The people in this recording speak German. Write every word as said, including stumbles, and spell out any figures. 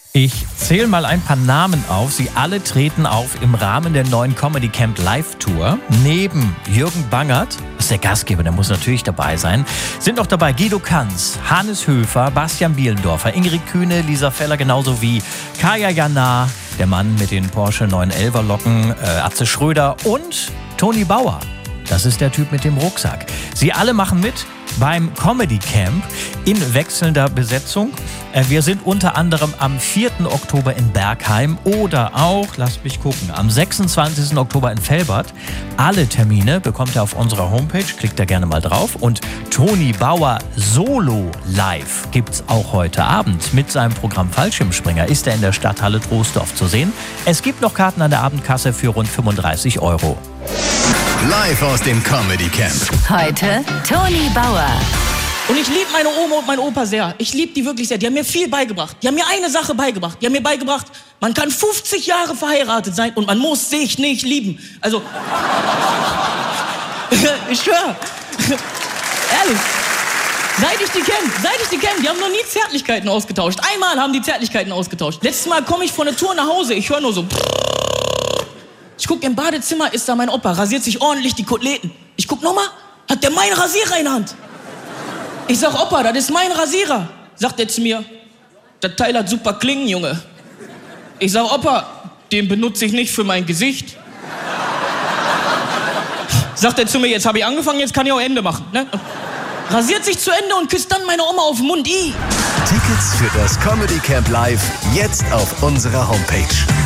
Ich zähle mal ein paar Namen auf. Sie alle treten auf im Rahmen der neuen Comedy Camp Live Tour. Neben Jürgen Bangert, das ist der Gastgeber, der muss natürlich dabei sein, sind noch dabei Guido Kanz, Hannes Höfer, Bastian Bielendorfer, Ingrid Kühne, Lisa Feller, genauso wie Kaya Jana, der Mann mit den Porsche neun elfer Locken, äh, Atze Schröder und Toni Bauer. Das ist der Typ mit dem Rucksack. Sie alle machen mit beim Comedy Camp in wechselnder Besetzung. Wir sind unter anderem am vierten Oktober in Bergheim oder auch, lasst mich gucken, am sechsundzwanzigsten Oktober in Velbert. Alle Termine bekommt ihr auf unserer Homepage, klickt da gerne mal drauf. Und Toni Bauer Solo Live gibt's auch heute Abend mit seinem Programm Fallschirmspringer. Ist er in der Stadthalle Troisdorf zu sehen. Es gibt noch Karten an der Abendkasse für rund fünfunddreißig Euro. Live aus dem Comedy Camp. Heute Toni Bauer. Und ich liebe meine Oma und meinen Opa sehr. Ich liebe die wirklich sehr. Die haben mir viel beigebracht. Die haben mir eine Sache beigebracht. Die haben mir beigebracht, man kann fünfzig Jahre verheiratet sein und man muss sich nicht lieben. Also, ich schwöre. Ehrlich. Seit ich die kenne, seit ich die kenne, die haben noch nie Zärtlichkeiten ausgetauscht. Einmal haben die Zärtlichkeiten ausgetauscht. Letztes Mal komme ich von der Tour nach Hause, ich höre nur so. Ich guck im Badezimmer, ist da mein Opa, rasiert sich ordentlich die Koteletten. Ich guck nochmal, hat der meinen Rasierer in der Hand. Ich sag, Opa, das ist mein Rasierer. Sagt er zu mir, das Teil hat super Klingen, Junge. Ich sag, Opa, den benutze ich nicht für mein Gesicht. Sagt er zu mir, jetzt habe ich angefangen, jetzt kann ich auch Ende machen. Ne? Rasiert sich zu Ende und küsst dann meine Oma auf den Mund. I. Tickets für das Comedy Camp Live jetzt auf unserer Homepage.